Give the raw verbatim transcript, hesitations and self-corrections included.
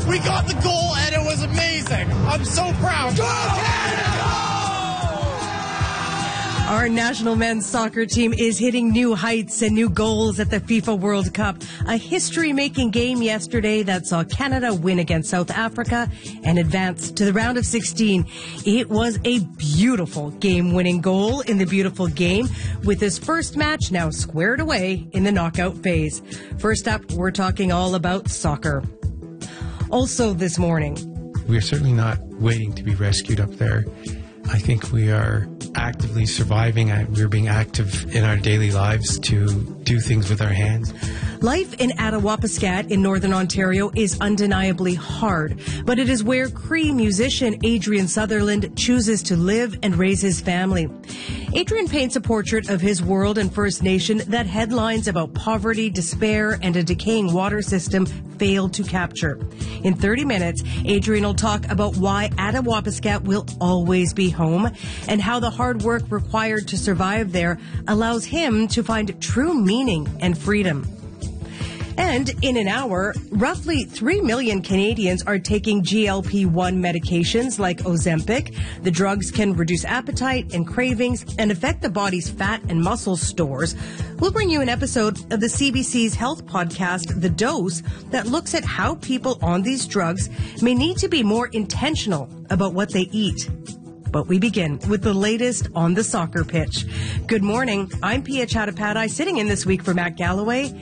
We got the goal, and it was amazing. I'm so proud. Go Canada! Our national men's soccer team is hitting new heights and new goals at the FIFA World Cup. A history-making game yesterday that saw Canada win against South Africa and advance to the round of sixteen. It was a beautiful game-winning goal in the beautiful game, with this first match now squared away in the knockout phase. First up, we're talking all about soccer. Also this morning, we are certainly not waiting to be rescued up there. I think we are actively surviving. We're being active in our daily lives to do things with our hands. Life in Attawapiskat in Northern Ontario is undeniably hard, but it is where Cree musician Adrian Sutherland chooses to live and raise his family. Adrian paints a portrait of his world and First Nation that headlines about poverty, despair, and a decaying water system failed to capture. In thirty minutes, Adrian will talk about why Attawapiskat will always be home and how the hard work required to survive there allows him to find true meaning and freedom. And in an hour, roughly three million Canadians are taking G L P one medications like Ozempic. The drugs can reduce appetite and cravings and affect the body's fat and muscle stores. We'll bring you an episode of the C B C's health podcast, The Dose, that looks at how people on these drugs may need to be more intentional about what they eat. But we begin with the latest on the soccer pitch. Good morning. I'm Pia Chattopadhyay, sitting in this week for Matt Galloway.